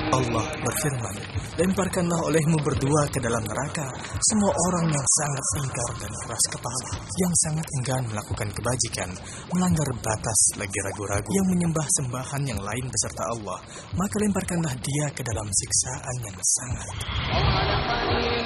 Allah berfirman, lemparkanlah olehmu berdua ke dalam neraka semua orang yang sangat ingkar dan keras kepala, yang sangat enggan melakukan kebajikan, melanggar batas lagi ragu-ragu, yang menyembah sembahan yang lain beserta Allah, maka lemparkanlah dia ke dalam siksaan yang sangat.